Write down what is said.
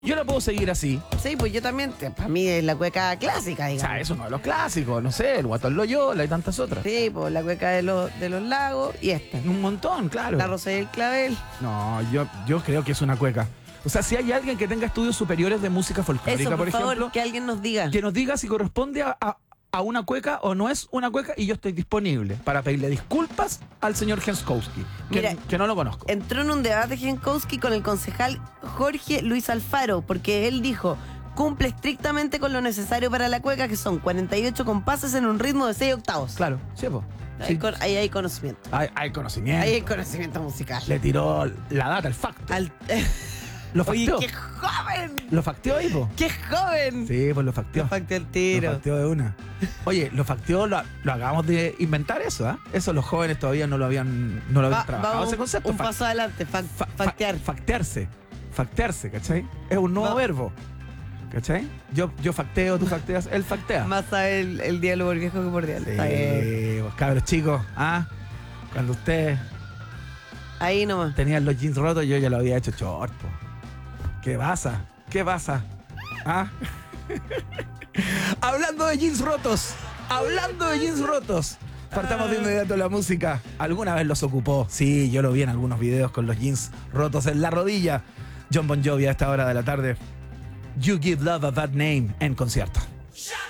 Yo la puedo seguir así. Sí, pues yo también, para mí es la cueca clásica, O digamos. sea, es uno de los clásicos, no sé, el Guatón Loyola y tantas otras. Sí, pues la cueca de los lagos y esta. Un montón, claro. La Rosa y el Clavel. No, yo creo que es una cueca. O sea, si hay alguien que tenga estudios superiores de música folclórica, Eso, por ejemplo, favor, que alguien nos diga. que nos diga si corresponde a una cueca o no es una cueca, y yo estoy disponible para pedirle disculpas al señor Henskowski, Mira, que no lo conozco. Entró en un debate Jankowski con el concejal Jorge Luis Alfaro, porque él dijo, cumple estrictamente con lo necesario para la cueca, que son 48 compases en un ritmo de 6 octavos. Claro, sí, po. Ahí, ahí hay conocimiento. Hay conocimiento. Ahí hay conocimiento musical. Le tiró la data, el facto. Lo Oye, facteó. ¡qué joven! Lo facteó ahí, po. ¡Qué joven! Sí, pues lo facteó. Facte el Lo tiro. facteó de una. Oye, lo facteó, lo acabamos de inventar eso, ¿ah? Eso los jóvenes todavía no lo habían trabajado Vamos ese concepto. un paso adelante, factear. Factearse. Factearse, ¿cachai? Es un nuevo verbo. ¿Cachai? Yo facteo, tú facteas, él factea. Más sabe el diálogo viejo que por diálogo. Está bien. Sí, pues cabros chicos, ¿ah? Cuando ustedes Ahí nomás. tenían los jeans rotos, yo ya lo había hecho short, po. ¿Qué pasa? ¿Qué pasa? ¿Ah? Hablando de jeans rotos. Hablando de jeans rotos. Partamos de inmediato la música. ¿Alguna vez los ocupó? Sí, yo lo vi en algunos videos con los jeans rotos en la rodilla. Jon Bon Jovi a esta hora de la tarde. You Give Love a Bad Name en concierto.